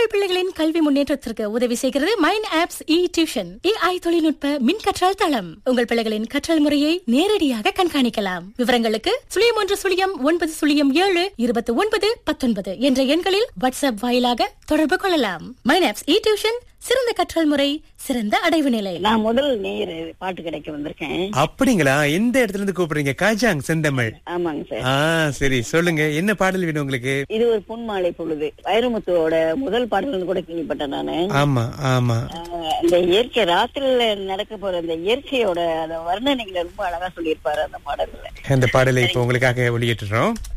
உங்கள் பிள்ளைகளின் கல்வி முன்னேற்றத்திற்கு உதவி செய்கிறது மைண்ட் ஆப்ஸ் டியூஷன். AI தொழில்நுட்ப மின் கற்றல் தளம். உங்கள் பிள்ளைகளின் கற்றல் முறையை நேரடியாக கண்காணிக்கலாம். விவரங்களுக்கு 0109072919 என்ற எண்களில் வாட்ஸ்அப் வாயிலாக தொடர்பு கொள்ளலாம். மைண்ட் ஆப்ஸ் டியூஷன், சிறந்த கற்றல் முறை, சிறந்த அடைவு நிலை. நான் முதல் நேர் பாட்டு கிடைக்க வந்திருக்கேன். அப்படிங்களா? எந்த இடத்துல இருந்து கூப்பிடுறீங்க? காஜாங் செந்தமிழ். ஆமாங்க சார். சரி, சொல்லுங்க, என்ன பாடல் வேணும் உங்களுக்கு? இது ஒரு பொன்மாலை பொழுது, வைரமுத்துவோட முதல் பாடல் கூட கேள்விப்பட்டேன் நானு. ஆமா ஆமா. இந்த இயற்கை ராத்திரில நடக்க போற அந்த இயற்கையோட அந்த வர்ணனைகளை ரொம்ப அழகா சொல்லியிருப்பாரு அந்த பாடல்ல. அந்த பாடலை இப்ப உங்களுக்காக வெளியிட்டுறோம்.